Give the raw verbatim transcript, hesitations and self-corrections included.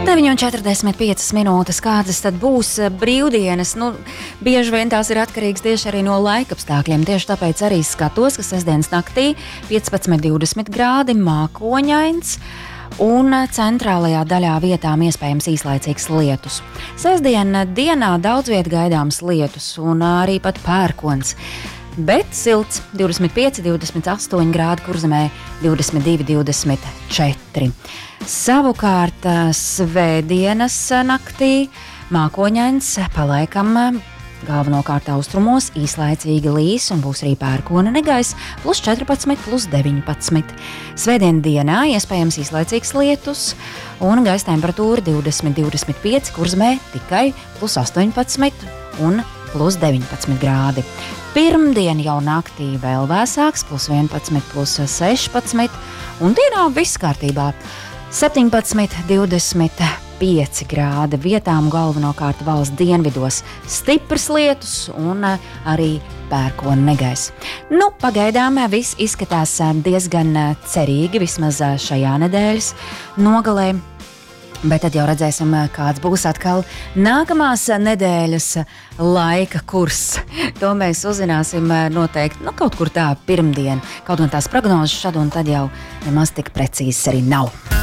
deviņi un četrdesmit piecas minūtes, kādas tad būs brīvdienas. Nu, bieži vien tās ir atkarīgas tieši arī no laikapstākļiem. Tieši tāpēc arī skatos, ka sestdienas naktī piecpadsmit divdesmit grādi, mākoņains un centrālajā daļā vietām iespējams īslaicīgs lietus. Sestdien dienā daudz viet gaidāms lietus un arī pat pērkons. Bet silts divdesmit pieci, divdesmit astoņi grādi, Kurzemē divdesmit divi, divdesmit četri. Savukārt svētdienas naktī mākoņains palaikam galvenokārt austrumos īslaicīgi līs un būs arī pērkona negaiss plus četrpadsmit, plus deviņpadsmit. Svētdien dienā iespējams īslaicīgs lietus un gaisa temperatūra divdesmit, divdesmit pieci, Kurzemē tikai plus astoņpadsmit un plus deviņpadsmit grādi. Pirmdien jau naktī vēl vēsāks, plus vienpadsmit, plus sešpadsmit, un dienā viss kārtībā. septiņpadsmit, divdesmit pieci grādi, vietām galvenokārt valsts dienvidos stiprs lietus un arī pērkona negaiss. Nu, pagaidām viss izskatās diezgan cerīgi, vismaz šajā nedēļas nogalē. Bet tad jau redzēsim, kāds būs atkal nākamās nedēļas laika kurs. To mēs uzzināsim noteikti nu, kaut kur tā pirmdien. Kaut gan tās prognozes šad un tad jau nemaz tik precīzas arī nav.